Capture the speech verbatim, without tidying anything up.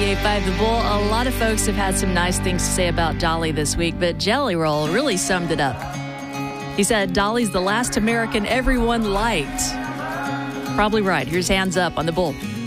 ninety-eight point five The Bull. A lot of folks have had some nice things to say about Dolly this week, but Jelly Roll really summed it up. He said, Dolly's the last American everyone liked. Probably right. Here's Hands Up on The Bull.